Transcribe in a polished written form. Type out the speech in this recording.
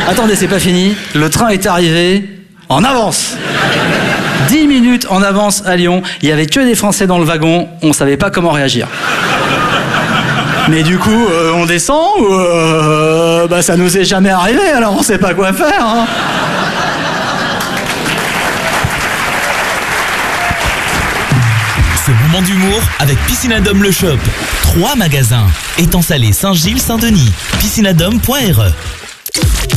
Attendez, c'est pas fini. Le train est arrivé en avance. 10 minutes en avance à Lyon. Il y avait que des Français dans le wagon. On savait pas comment réagir. Mais du coup, on descend ou ça nous est jamais arrivé, alors on sait pas quoi faire. Hein. Ce moment d'humour avec Piscinadome le Shop. 3 magasins. Étang Salé, Saint-Gilles, Saint-Denis. Piscinadome.re